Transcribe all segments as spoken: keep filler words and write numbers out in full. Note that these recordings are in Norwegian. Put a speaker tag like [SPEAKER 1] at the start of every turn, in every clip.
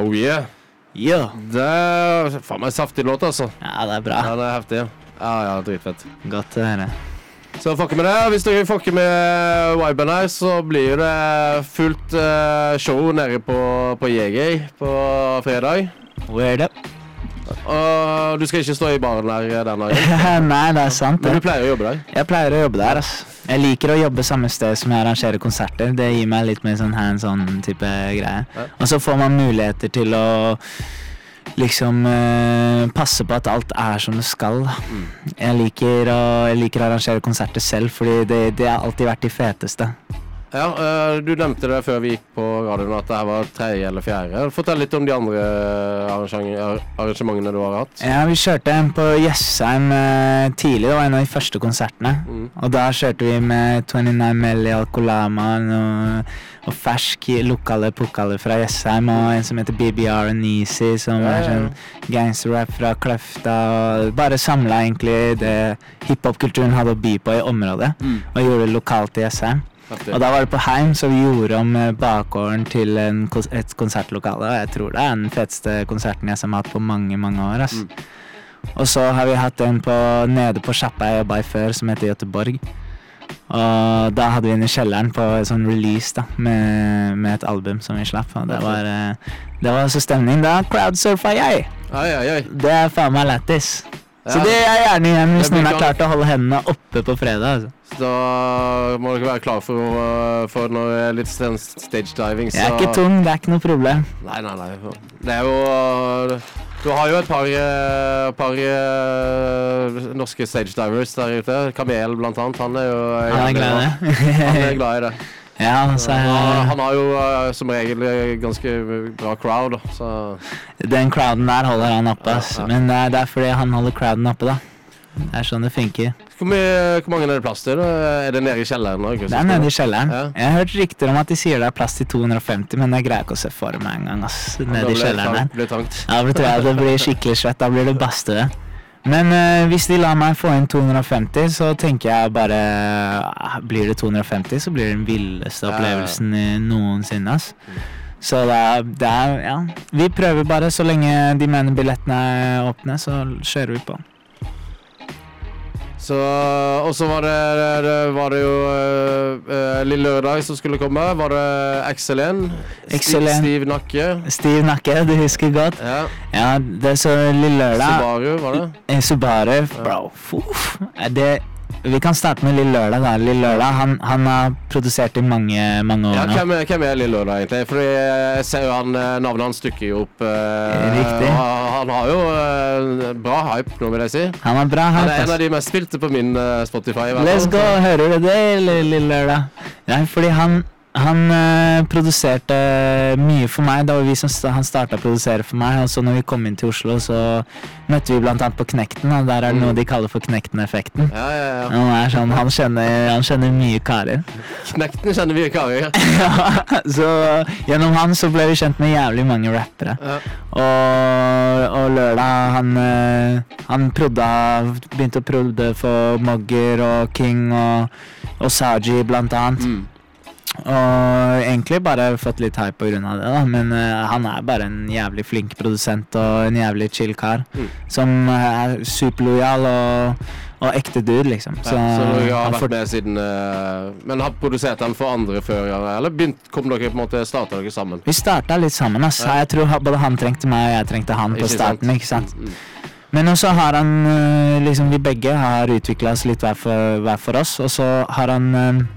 [SPEAKER 1] Oh yeah.
[SPEAKER 2] Ja.
[SPEAKER 1] Det er faen meg saftig låt, altså.
[SPEAKER 2] Ja, det er bra.
[SPEAKER 1] Ja, det er heftig. Ja, ja, dritfett.
[SPEAKER 2] Godt å høre.
[SPEAKER 1] Så fucker med det. Hvis dere fucker med viben her, så blir det fullt uh, show nede på, på J G på fredag.
[SPEAKER 2] Word up.
[SPEAKER 1] Og du skal ikke stå i baren der den dagen?
[SPEAKER 2] Nei, det er sant.
[SPEAKER 1] Men du pleier å jobbe der?
[SPEAKER 2] Jeg pleier å jobbe der, ass. Jeg liker å jobbe samme sted som jeg arrangerer konserter. Det gir meg litt mer sånn hands-on type greie.
[SPEAKER 1] Ja.
[SPEAKER 2] Og så får man muligheter til å liksom uh, passe på at alt er som det skal.
[SPEAKER 1] Mm.
[SPEAKER 2] Jeg liker å, jeg liker å arrangere konserter selv, fordi det, det har alltid vært de feteste.
[SPEAKER 1] Ja, uh, du nevnte det før vi gikk på radioen at det her var tredje eller fjerde. Fortell litt om de andre arrangementene du har hatt.
[SPEAKER 2] Ja, vi kjørte en på Jessheim uh, tidlig, det var en av de første konsertene.
[SPEAKER 1] Mm.
[SPEAKER 2] Og da kjørte vi med tjuenine Melli Alcolama og, og fersk lokale pokaler fra Jessheim, og en som heter B B R and Easy, som
[SPEAKER 1] ja,
[SPEAKER 2] er sånn gangsterrap fra Kløfta, og bare samlet egentlig det hiphop-kulturen hadde å by på i området,
[SPEAKER 1] mm.
[SPEAKER 2] og gjorde det lokalt i Jessheim. Og da var det på Heim, så vi gjorde om bakgården til en, et konsertlokale, og jeg tror det er den feteste konserten jeg har hatt på mange, mange år, ass. Mm. Og så har vi hatt en på, nede på sjappa jeg jobbet i før, som heter Göteborg. Og da hadde vi den i kjelleren på en sånn release da, med, med et album som vi slapp, og det var, det var så stemning. Da crowdsurfa jeg!
[SPEAKER 1] Ai, ai, ai.
[SPEAKER 2] Det er faen meg lættis.
[SPEAKER 1] Ja.
[SPEAKER 2] Så det er jeg gjerne igjen hvis noen har klart å holde hendene oppe på fredag, altså.
[SPEAKER 1] Så da må dere være klar for, for noe litt stage diving. Så...
[SPEAKER 2] Jeg er ikke tung, det er ikke noe problem.
[SPEAKER 1] Nei, nei, nei. Det er jo... Du har jo et par, par norske stage divers der ute. Kamel blant annet, han er jo...
[SPEAKER 2] Han er glad i det.
[SPEAKER 1] Han er glad i det.
[SPEAKER 2] Ja, så jeg...
[SPEAKER 1] han, han har jo uh, som regel ganske bra crowd, så...
[SPEAKER 2] Den crowden der holder han oppe, ass. Ja, ja. Men det er, det er fordi han holder crowden oppe, da. Det er sånn det funker.
[SPEAKER 1] Hvor, mye, hvor mange er det plass til? Da? Er det nede i kjelleren? Nå,
[SPEAKER 2] det er nede i kjelleren. Ja. Jeg har hørt rykter om at de sier det er plass til to hundre og femti, men jeg greier ikke å se for meg en gang, ass. Nede i kjelleren der.
[SPEAKER 1] Blir tankt.
[SPEAKER 2] Ja, det tror jeg det blir skikkelig svett. Da blir det badstue. Men uh, hvis de lar meg få inn to hundre og femti, så tenker jeg bare uh, blir det to hundre og femti, så blir det den villeste opplevelsen ja, ja. noensinne, ass. Mm. Så det er, det er, ja. Vi prøver bare, så lenge de mener billettene er åpne, så kjører vi på.
[SPEAKER 1] Så, og så var det, var det jo uh, Lille Lørdag som skulle komme. Var det X L N?
[SPEAKER 2] Stiv,
[SPEAKER 1] Stiv Nakke?
[SPEAKER 2] Stiv Nakke, du husker godt.
[SPEAKER 1] Ja,
[SPEAKER 2] ja det er så Lille Lørdag.
[SPEAKER 1] Subaru, var det?
[SPEAKER 2] Subaru, bro. Uff. Det Vi kan starte med Lille Lørdag da. Lille Lørdag, han, han har produsert i mange, mange år
[SPEAKER 1] ja,
[SPEAKER 2] nå.
[SPEAKER 1] Hvem er, hvem er Lille Lørdag egentlig? Fordi jeg ser jo han, navnet hans stykker jo opp. Eh,
[SPEAKER 2] Riktig.
[SPEAKER 1] Han, han har jo eh, bra hype, nå vil jeg si.
[SPEAKER 2] Han har bra hype.
[SPEAKER 1] Han er en av de mest spilte på min uh, Spotify.
[SPEAKER 2] Let's go, hører du det, Lille Lørdag? Ja, fordi han... Han uh, produserte mye for meg. Det var vi som st- han startet å produsere for meg. Og så når vi kom inn til Oslo, så møtte vi blant annet på Knekten. Og der er det noe de kaller for Knekten-effekten.
[SPEAKER 1] Ja, ja, ja.
[SPEAKER 2] Han er sånn, han kjenner, han kjenner mye karer.
[SPEAKER 1] Knekten kjenner mye karer, ja.
[SPEAKER 2] Ja, så gjennom han så ble vi kjent med jævlig mange rappere. Ja. Og, og Lørdag, han, uh, han prodda, begynte å prodde for Mogger og King og, og Saji blant annet. Mm. Og egentlig bare fått litt hype på grunn av det da. Men uh, han er bare en jævlig flink produsent og en jævlig chill kar mm. som er superlojal og, og ekte dude liksom. Så,
[SPEAKER 1] ja, så du har vært
[SPEAKER 2] for...
[SPEAKER 1] med siden uh, men har produsert han for andre før, eller begynt, kom dere på en måte, startet dere sammen?
[SPEAKER 2] Vi startet litt sammen, ass. Ja. Jeg tror både han trengte meg og jeg trengte han på ikke starten, sant? Ikke sant? Mm. Men også har han, liksom vi begge har utviklet oss litt hver for, hver for oss, og så har han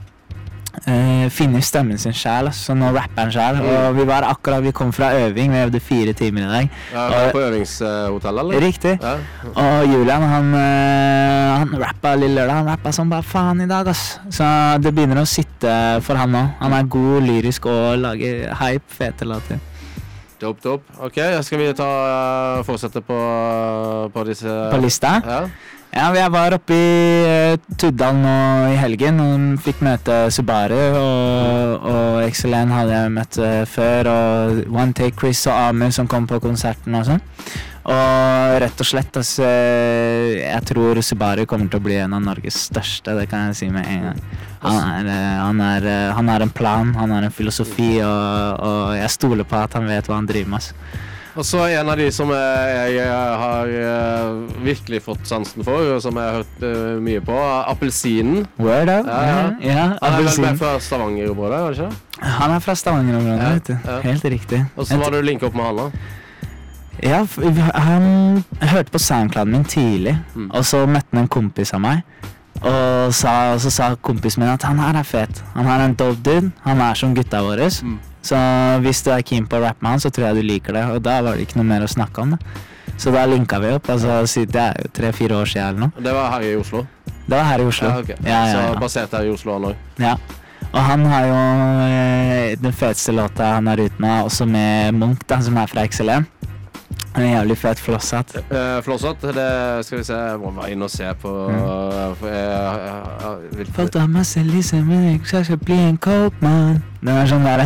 [SPEAKER 2] Uh, finner stemmen sin selv, så nå rapper han selv. Mm. Og vi var akkurat, vi kom fra øving, vi øvde fire timer i dag.
[SPEAKER 1] Ja, og, på øvingshotell, eller?
[SPEAKER 2] Riktig. Ja. Og Julian, han, uh, han rappet Lille Lørdag, han rappet som bare faen i dag, ass. Så det begynner å sitte for han nå. Han er god, lyrisk og lager hype, fete låter.
[SPEAKER 1] Dope, dope. Ok, skal vi ta uh, fortsette på, på disse...
[SPEAKER 2] På lista?
[SPEAKER 1] Ja.
[SPEAKER 2] Ja, jeg var oppe i uh, Tuddal nå i helgen og fikk møte Subaru og, og X L N hadde jeg møtt uh, før, og One Take Chris og Amir som kom på konserten og sånn. Og rett og slett, altså, jeg tror Subaru kommer til å bli en av Norges største, det kan jeg si med en gang. Han er, eh, han, er, eh, han har en plan, han har en filosofi, og, og jeg stoler på at han vet hva han driver med. Altså.
[SPEAKER 1] Og så en av de som jeg, jeg har uh, virkelig fått sansen for, og som jeg har hørt uh, mye på, Appelsinen.
[SPEAKER 2] Word up.
[SPEAKER 1] Ja, ja.
[SPEAKER 2] ja
[SPEAKER 1] Han er vel med fra Stavanger-området, var det ikke?
[SPEAKER 2] Han er fra Stavanger-området,
[SPEAKER 1] ja,
[SPEAKER 2] vet du.
[SPEAKER 1] Ja.
[SPEAKER 2] Helt riktig.
[SPEAKER 1] Og så var du linket opp med han da?
[SPEAKER 2] Ja, han hørte på SoundClouden min tidlig, mm. og så møtte han en kompis av meg, og, sa, og så sa kompisen min at han her er fet. Han er en dope dude, han er som gutta våre. Mm. Så hvis du er keen på å rappe med han, så tror jeg du liker det, og da var det ikke noe mer å snakke om det. Så da linket vi opp, altså det er jo tre-fire år siden eller noe.
[SPEAKER 1] Det var her i Oslo?
[SPEAKER 2] Det var her i Oslo.
[SPEAKER 1] Ja, okay.
[SPEAKER 2] ja, ja, ja.
[SPEAKER 1] Så basert her i Oslo han også?
[SPEAKER 2] Ja. Og han har jo eh, den feteste låta han har ute nå, også med Munch, da, som er fra X L M. En jævlig fet Flosshatt.
[SPEAKER 1] Uh, Flosshatt, det skal vi se, jeg må være inne og se på... Mm. For jeg, jeg, jeg, jeg,
[SPEAKER 2] Falt av masse lise, men jeg skal bli en coke, man. Det er sånn der.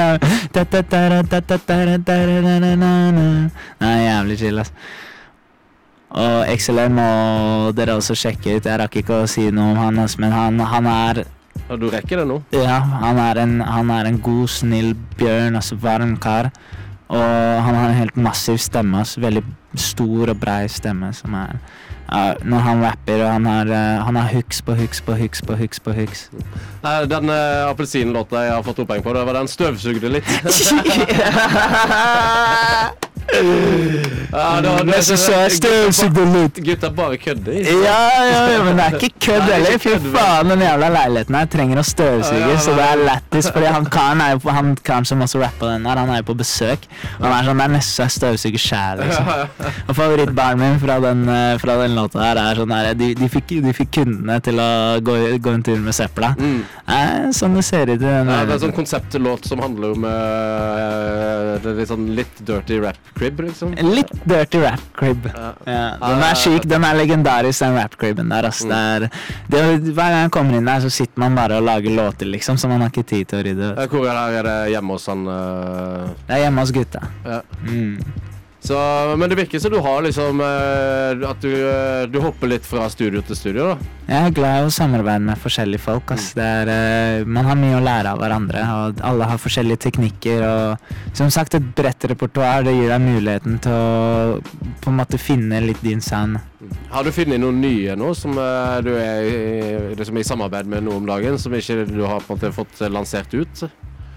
[SPEAKER 2] Nei, jævlig chill, ass. Og X L M må dere også sjekke ut. Jeg rakk ikke å si noe om han, ass, men han, han er...
[SPEAKER 1] Ja, du rekker det nå?
[SPEAKER 2] Ja, han er en, han er en god, snill bjørn, altså varm kar. Og han har en helt massiv stemme, altså, veldig stor og brei stemme som er uh, når han rapper, og han har, uh, han har hooks på hooks på hooks på hooks på hooks.
[SPEAKER 1] Nei, den uh, appelsinlåta jeg har fått oppheng på, det var den støvsugde litt. Ja, da, det,
[SPEAKER 2] så så jeg støvsugde litt.
[SPEAKER 1] Gutta bare kødder.
[SPEAKER 2] Ja, ja, ja, men det er ikke kødd heller. Fy faen, den jævla leiligheten her trenger å støvsuge, ja, ja, så det er lættis, fordi han karen er jo på, han karen som også rapper den her, han er jo på besøk, og han er sånn, det er nesten så jeg støvsuger selv, liksom. Ja, ja. Og favorittbarn min fra den, fra den låta her er sånn her, de, de, fikk, de fikk kundene til å gå, gå en tur med søpla. Mm. Eh, sånn det ser ut i den.
[SPEAKER 1] Ja, det er en sånn konseptlåt som handler om uh, det er litt sånn litt dirty rap crib, liksom.
[SPEAKER 2] Litt dirty rap crib. Ja. Ja. Den er syk, den er legendarisk, den rap cribben der, ass. Mm. Det er, det er, hver gang jeg kommer inn der, så sitter man bare og lager låter, liksom, så man har ikke tid til å rydde.
[SPEAKER 1] Hvor er det, er det hjemme hos han? Uh...
[SPEAKER 2] Det er hjemme hos gutta.
[SPEAKER 1] Ja. Mm. Så, men det virker som du har liksom at du, du hopper litt fra studio til studio da.
[SPEAKER 2] Jeg er glad i å samarbeide med forskjellige folk, ass. Det er, man har mye å lære av hverandre, og alle har forskjellige teknikker, og som sagt et bredt repertoar, det gir deg muligheten til å på en måte finne litt din sound.
[SPEAKER 1] Har du funnet noen nye nå som du er i, liksom i samarbeid med nå om dagen, som ikke du har på en måte fått lansert ut?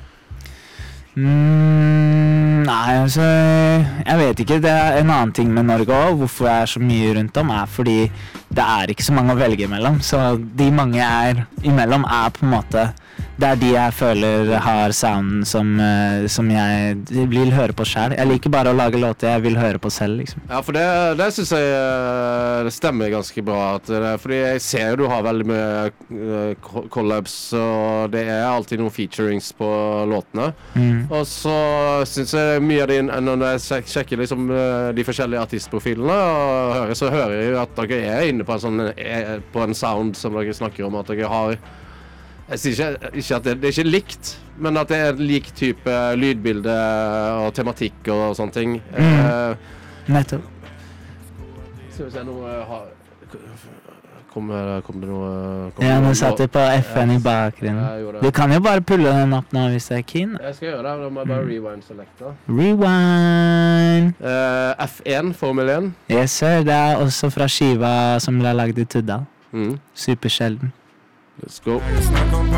[SPEAKER 2] Mm, nei, altså, jeg vet ikke. Det er en annen ting med Norge også. Hvorfor jeg er så mye rundt om er fordi det er ikke så mange å velge imellom. Så de mange jeg er imellom er på en måte det er de jeg føler har sounden som, som jeg vil høre på selv. Jeg liker bare å lage låter jeg vil høre på selv, liksom.
[SPEAKER 1] Ja, for det, det synes jeg det stemmer ganske bra. At det, fordi jeg ser jo du har veldig mye collabs, og det er alltid noen featurings på låtene. Mm. Og så synes jeg mye av de, når jeg sjekker liksom de forskjellige artistprofilene, og hører, så hører jeg at dere er inne på en, sånn, på en sound som dere snakker om, at dere har jeg sier ikke, ikke at det, det er ikke likt, men at det er lik type lydbilde og tematikk og sånne ting. Mm. Uh,
[SPEAKER 2] Nettopp.
[SPEAKER 1] Skal vi se noe... Kommer kom det noe... Kom
[SPEAKER 2] ja, nå
[SPEAKER 1] noe,
[SPEAKER 2] satt jeg på F N i bakgrunnen. Du kan jo bare pulle den opp nå hvis jeg er keen.
[SPEAKER 1] Jeg skal gjøre det, da må jeg bare rewind selecta.
[SPEAKER 2] Rewind!
[SPEAKER 1] Uh, F én, Formel én.
[SPEAKER 2] Yes, sir. Det er også fra skiva som ble laget i Tuddal. Mm. Supersjelden.
[SPEAKER 1] Let's go.